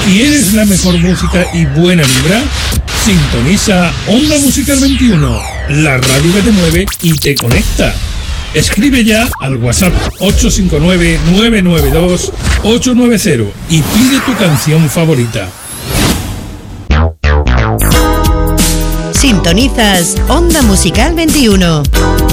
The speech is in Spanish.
¿Quieres la mejor música y buena vibra? Sintoniza Onda Musical 21, la radio que te mueve y te conecta. Escribe ya al WhatsApp 859-992-890 y pide tu canción favorita. Sintonizas Onda Musical 21.